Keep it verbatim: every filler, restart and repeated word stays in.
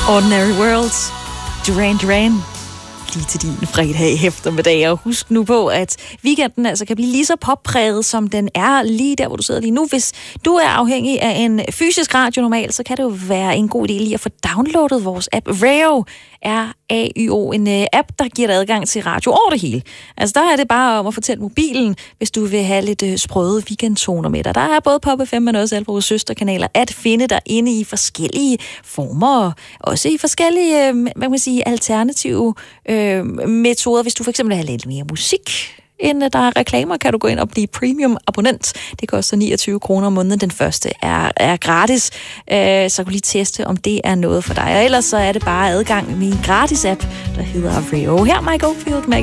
Ordinary Worlds, Duran Duran, lige til din fredag eftermiddag. Og husk nu på, at weekenden altså kan blive lige så poppræget, som den er lige der, hvor du sidder lige nu. Hvis du er afhængig af en fysisk radio normalt, så kan det jo være en god idé lige at få downloadet vores app Rayo, R A Y O, en uh, app, der giver dig adgang til radio over det hele. Altså der er det bare om at fortælle mobilen, hvis du vil have lidt uh, sprøde weekendtoner med dig. Der er både Pop F M, men også alle vores søsterkanaler at finde dig inde i forskellige former, også i forskellige, uh, hvad kan man sige, alternative uh, metoder. Hvis du for eksempel vil have lidt mere musik, inden der er reklamer, kan du gå ind og blive premium-abonnent. Det koster niogtyve kroner om måneden. Den første er, er gratis, øh, så kan du lige teste, om det er noget for dig. Og ellers så er det bare adgang med en gratis app, der hedder Rayo. Her, Michael Field,